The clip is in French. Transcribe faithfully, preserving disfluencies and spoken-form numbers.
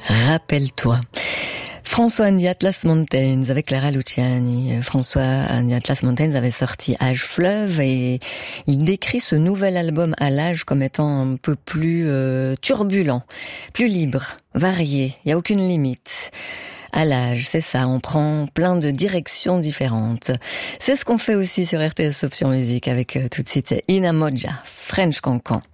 Rappelle-toi. François and the Atlas Mountains avec Clara Luciani. François and the Atlas Mountains avait sorti Âge Fleuve et il décrit ce nouvel album à l'âge comme étant un peu plus euh, turbulent, plus libre, varié, il n'y a aucune limite. À l'âge, c'est ça, on prend plein de directions différentes. C'est ce qu'on fait aussi sur R T S Option Musique avec euh, tout de suite Ina Modja, French Cancan.